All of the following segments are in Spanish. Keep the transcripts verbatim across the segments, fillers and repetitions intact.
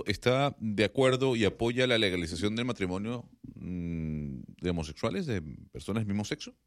está de acuerdo y apoya la legalización del matrimonio mmm, de homosexuales, de personas del mismo sexo?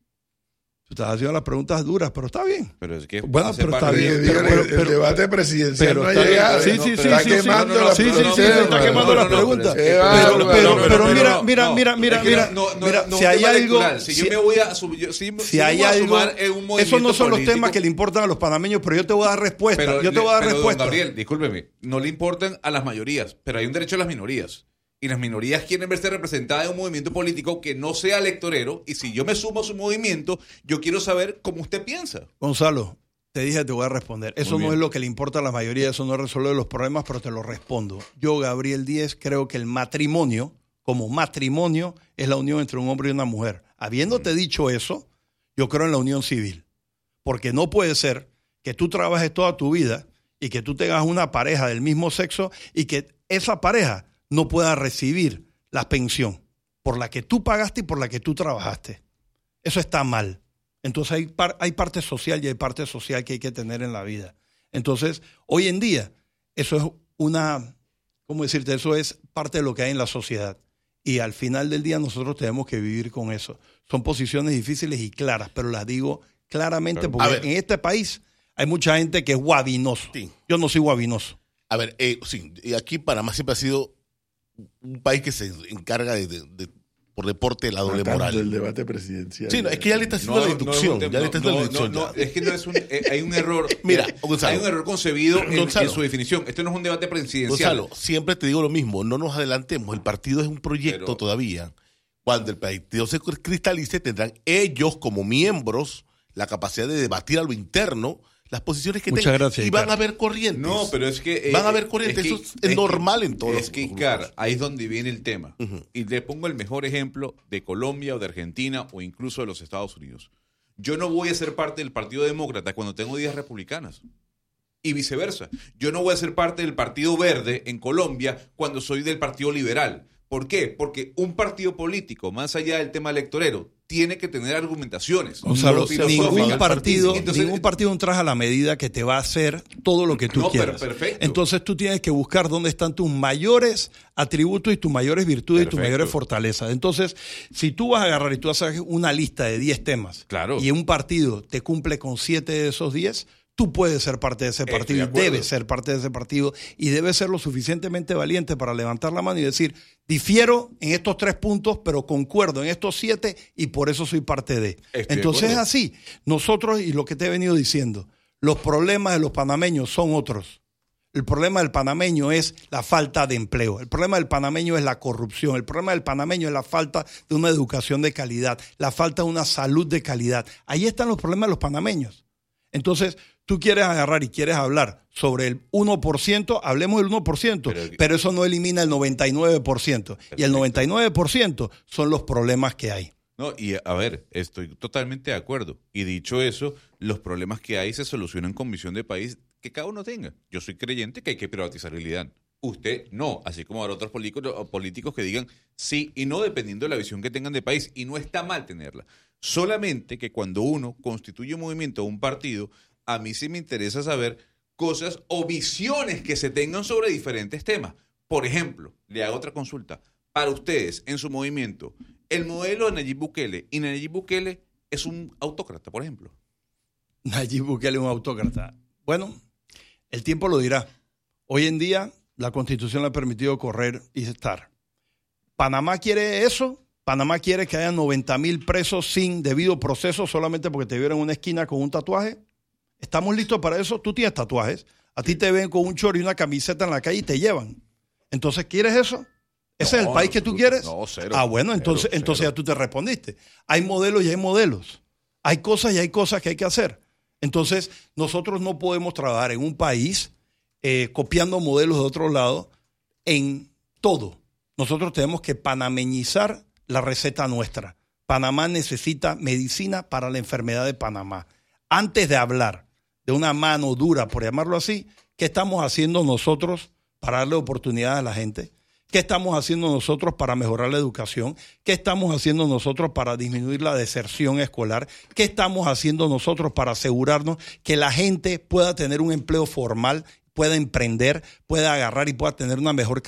Tú estás haciendo las preguntas duras, pero está bien. Pero es que bueno, pero está bien. Pero, pero, el, pero, el debate presidencial pero no ha está, llegado. Sí, no, sí, sí, está sí, quemando sí, la sí, sí, sí, sí, tema, está quemando no, la no, pregunta. Pero, pero, pero, pero, no, pero no, mira, no, mira, no, mira, mira, es que mira, no, no, mira, no, si no hay algo, si, si, yo me voy a sub, yo, si, si si hay voy a algo, en un esos no son político, los temas que le importan a los panameños, pero yo te voy a dar respuesta. Pero, yo te voy a dar pero, respuesta. Don Gabriel, discúlpeme, no le importan a las mayorías, pero hay un derecho a las minorías. Y las minorías quieren verse representadas en un movimiento político que no sea electorero. Y si yo me sumo a su movimiento, yo quiero saber cómo usted piensa. Gonzalo, te dije, te voy a responder. Eso no es lo que le importa a la mayoría, eso no resuelve los problemas, pero te lo respondo. Yo, Gabriel Díez, creo que el matrimonio, como matrimonio, es la unión entre un hombre y una mujer. Habiéndote dicho eso, yo creo en la unión civil. Porque no puede ser que tú trabajes toda tu vida y que tú tengas una pareja del mismo sexo y que esa pareja no pueda recibir la pensión por la que tú pagaste y por la que tú trabajaste. Eso está mal. Entonces hay, par, hay parte social y hay parte social que hay que tener en la vida. Entonces, hoy en día, eso es una, ¿cómo decirte? Eso es parte de lo que hay en la sociedad. Y al final del día nosotros tenemos que vivir con eso. Son posiciones difíciles y claras, pero las digo claramente porque en este país hay mucha gente que es guabinoso. Sí. Yo no soy guabinoso. A ver, eh, sí, y aquí Panamá siempre ha sido un país que se encarga de, de, de por deporte de la doble moral. El debate presidencial. Sí, no, es que ya le está haciendo no, la inducción. No, ya le está haciendo no, la inducción. No, no, es que no es un, eh, hay un error. Mira, Gonzalo, hay un error concebido en, Gonzalo, en su definición. Este no es un debate presidencial. Gonzalo, siempre te digo lo mismo. No nos adelantemos. El partido es un proyecto Pero, todavía. Cuando el partido se cristalice, tendrán ellos como miembros la capacidad de debatir a lo interno las posiciones que Muchas tengan. Gracias, y van Icar. a haber corrientes. No, pero es que... Eh, van a haber corrientes. Es que, Eso es, es normal que, en todos Es que, Icar, ahí es donde viene el tema. Uh-huh. Y le pongo el mejor ejemplo de Colombia o de Argentina o incluso de los Estados Unidos. Yo no voy a ser parte del Partido Demócrata cuando tengo ideas republicanas. Y viceversa. Yo no voy a ser parte del Partido Verde en Colombia cuando soy del Partido Liberal. ¿Por qué? Porque un partido político, más allá del tema electorero, tiene que tener argumentaciones. Gonzalo, no, ningún partido, Entonces, ningún partido entra a la medida que te va a hacer todo lo que tú no, quieras. Perfecto. Entonces tú tienes que buscar dónde están tus mayores atributos y tus mayores virtudes perfecto. Y tus mayores fortalezas. Entonces, si tú vas a agarrar y tú haces una lista de diez temas claro. y un partido te cumple con siete de esos diez, tú puedes ser parte de ese partido de y debes ser parte de ese partido y debes ser lo suficientemente valiente para levantar la mano y decir, difiero en estos tres puntos, pero concuerdo en estos siete y por eso soy parte de. Estoy Entonces de es así. Nosotros, y lo que te he venido diciendo, los problemas de los panameños son otros. El problema del panameño es la falta de empleo. El problema del panameño es la corrupción. El problema del panameño es la falta de una educación de calidad, la falta de una salud de calidad. Ahí están los problemas de los panameños. Entonces, tú quieres agarrar y quieres hablar sobre el uno por ciento, hablemos del uno por ciento, pero, pero eso no elimina el noventa y nueve por ciento. Perfecto. Y el noventa y nueve por ciento son los problemas que hay. No, y a ver, estoy totalmente de acuerdo. Y dicho eso, los problemas que hay se solucionan con visión de país que cada uno tenga. Yo soy creyente que hay que privatizar el IDAN. Usted no, así como habrá otros políticos, políticos que digan sí y no dependiendo de la visión que tengan de país. Y no está mal tenerla. Solamente que cuando uno constituye un movimiento o un partido, a mí sí me interesa saber cosas o visiones que se tengan sobre diferentes temas. Por ejemplo, le hago otra consulta. Para ustedes, en su movimiento, el modelo de Nayib Bukele, y Nayib Bukele es un autócrata, por ejemplo. Nayib Bukele es un autócrata. Bueno, el tiempo lo dirá. Hoy en día, la Constitución le ha permitido correr y estar. ¿Panamá quiere eso? ¿Panamá quiere que haya noventa mil presos sin debido proceso solamente porque te vieron en una esquina con un tatuaje? ¿Estamos listos para eso? Tú tienes tatuajes. A ti te ven con un chor y una camiseta en la calle y te llevan. Entonces, ¿quieres eso? ¿Ese no, es el país que tú quieres? No, cero. Ah, bueno, entonces, cero, entonces cero. Ya tú te respondiste. Hay modelos y hay modelos. Hay cosas y hay cosas que hay que hacer. Entonces, nosotros no podemos trabajar en un país eh, copiando modelos de otro lado en todo. Nosotros tenemos que panameñizar la receta nuestra. Panamá necesita medicina para la enfermedad de Panamá. Antes de hablar de una mano dura, por llamarlo así, ¿qué estamos haciendo nosotros para darle oportunidad a la gente? ¿Qué estamos haciendo nosotros para mejorar la educación? ¿Qué estamos haciendo nosotros para disminuir la deserción escolar? ¿Qué estamos haciendo nosotros para asegurarnos que la gente pueda tener un empleo formal, pueda emprender, pueda agarrar y pueda tener una mejor